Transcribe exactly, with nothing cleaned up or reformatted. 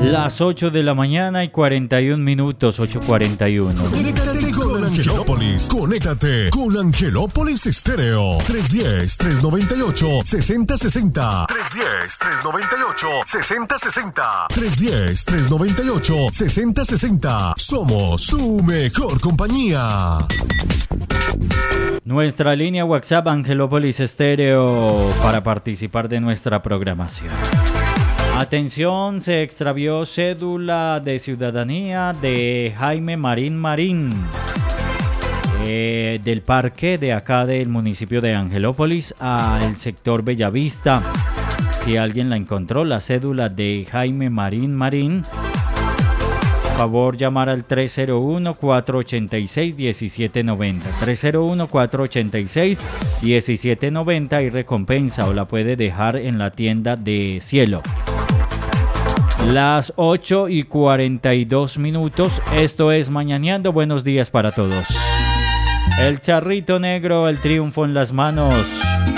Las ocho de la mañana y cuarenta y un minutos, ocho cuarenta y uno. Conéctate con Angelópolis. Conéctate con Angelópolis Estéreo. tres uno cero, tres nueve ocho, seis cero seis cero. tres uno cero, tres nueve ocho, seis cero seis cero. tres uno cero, tres nueve ocho, seis cero seis cero. Somos tu mejor compañía. Nuestra línea WhatsApp Angelópolis Estéreo para participar de nuestra programación. Atención, se extravió cédula de ciudadanía de Jaime Marín Marín, eh, del parque de acá del municipio de Angelópolis al sector Bellavista. Si alguien la encontró, la cédula de Jaime Marín Marín, por favor llamar al tres cero uno, cuatro ocho seis, uno siete nueve cero. tres cero uno, cuatro ocho seis, uno siete nueve cero y recompensa, o la puede dejar en la tienda de Cielo. Las ocho y cuarenta y dos minutos, esto es Mañaneando, buenos días para todos. El charrito negro, el triunfo en las manos.